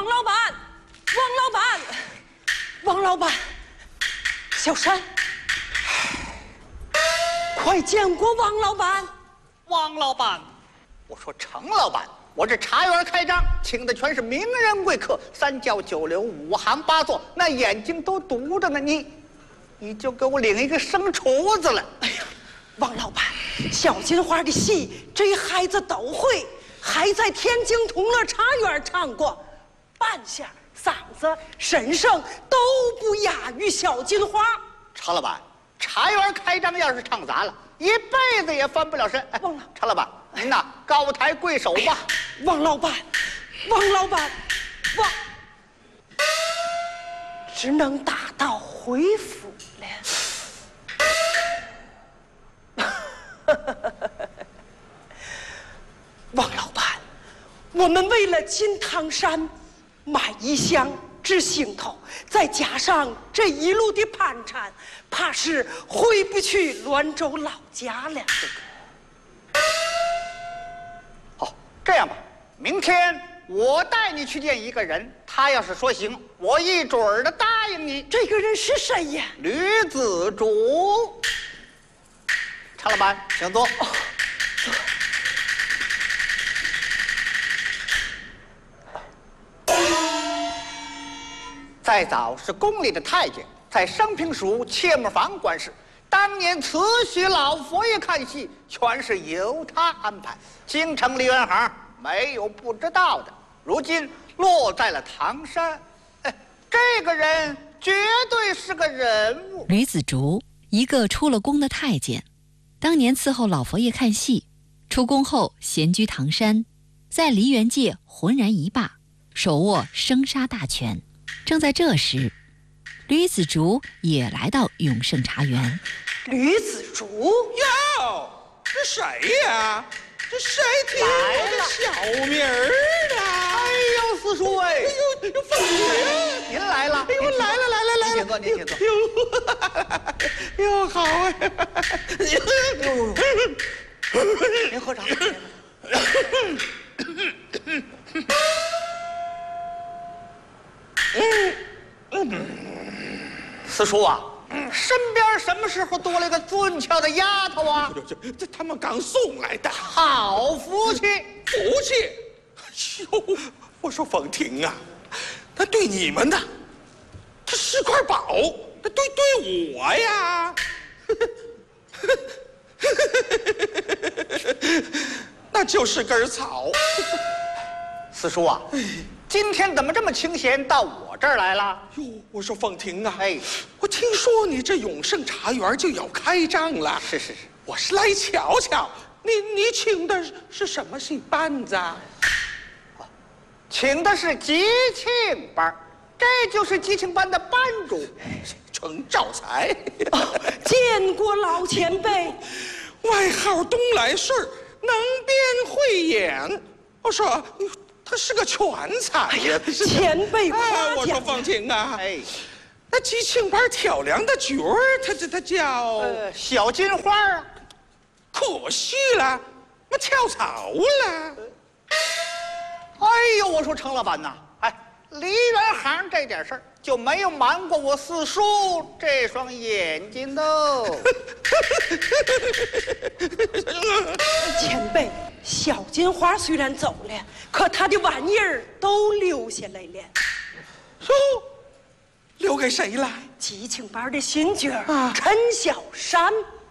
王老板，王老板，小山，快见过王老板。 王老板，我说程老板，我这茶园开张，请的全是名人贵客，三教九流，五行八作，那眼睛都读着呢。你就给我领一个生厨子来。 哎呀，王老板，小金花的戏这孩子都会，还在天津同乐茶园唱过，扮相、嗓子、身上都不亚于小金花。 常老板，茶园开张要是唱砸了，一辈子也翻不了身。哎，常老板，您呐高抬贵手吧。 王老板，只能打道回府了。王老板，我们为了金汤山买一箱治心头，再加上这一路的盘缠，怕是回不去滦州老家了。 好，这样吧，明天我带你去见一个人，他要是说行，我一准儿的答应你。 这个人是谁呀？ 吕子竹。常老板，请坐。再早是宫里的太监，在升平署切木坊管事。当年慈禧老佛爷看戏，全是由他安排。京城梨园行没有不知道的。如今落在了唐山，这个人绝对是个人物。 吕子竹，一个出了宫的太监，当年伺候老佛爷看戏，出宫后闲居唐山，在梨园界浑然一霸，手握生杀大权。正在这时，吕子竹也来到永盛茶园。 吕子竹哟，这谁呀？这谁提我的小名儿呢？ 哎呦，四叔哎！ 哎呦，凤姐， 您来了！ 哎呦，来了！ 您请坐，您请坐。 哟，好哎！ 您喝茶。四叔啊，身边什么时候多了一个俊俏的丫头啊？ 这他们刚送来的， 好福气！ 哎呦，我说凤婷啊，他对你们呢，他是块宝；他对我呀，那就是根草。 四叔啊，今天怎么这么清闲，到我这儿来了？ 哟，我说凤婷啊， 哎， 我听说你这永盛茶园就要开张了。 是， 我是来瞧瞧，你请的是什么戏班子啊？ 请的是吉庆班，这就是吉庆班的班主程兆才。 见过老前辈。 外号东来顺，能编会演。我说他是个全才呀！ 前辈夸奖。 我说凤婷啊， 哎， 那吉庆班挑梁的角儿，他叫小金花啊。 可惜了，那跳槽了。 哎呦，我说程老板呐，梨园行这点事儿就没有瞒过我四叔这双眼睛喽。 前辈，小金花虽然走了，可她的玩意儿都留下来了。 哟，留给谁了？ 吉庆班的新角陈小山。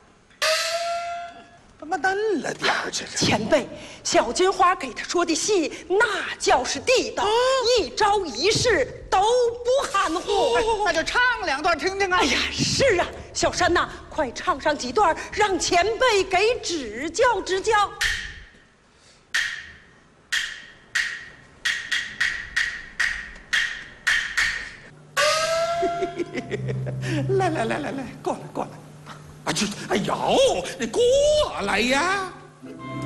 他妈嫩了点儿，这是。 前辈，小金花给他说的戏，那叫是地道，一招一式都不含糊。 那就唱两段听听啊！ 哎呀，是啊，小山呐，快唱上几段，让前辈给指教指教。 来，过来。啊，哎呦，你过来呀！